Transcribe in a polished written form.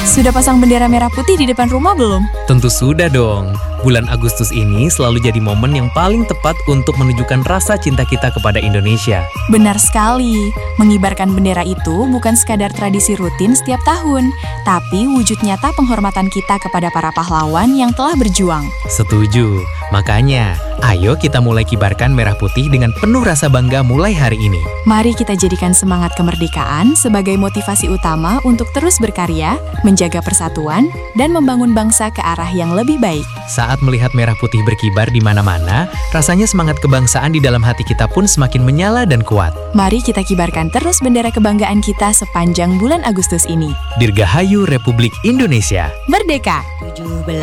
Sudah pasang bendera merah putih di depan rumah belum? Tentu sudah dong. Bulan Agustus ini selalu jadi momen yang paling tepat untuk menunjukkan rasa cinta kita kepada Indonesia. Benar sekali. Mengibarkan bendera itu bukan sekadar tradisi rutin setiap tahun, tapi wujud nyata penghormatan kita kepada para pahlawan yang telah berjuang. Setuju. Makanya, ayo kita mulai kibarkan merah putih dengan penuh rasa bangga mulai hari ini. Mari kita jadikan semangat kemerdekaan sebagai motivasi utama untuk terus berkarya, menjaga persatuan, dan membangun bangsa ke arah yang lebih baik. Saat melihat merah putih berkibar di mana-mana, rasanya semangat kebangsaan di dalam hati kita pun semakin menyala dan kuat. Mari kita kibarkan terus bendera kebanggaan kita sepanjang bulan Agustus ini. Dirgahayu Republik Indonesia. Merdeka! 17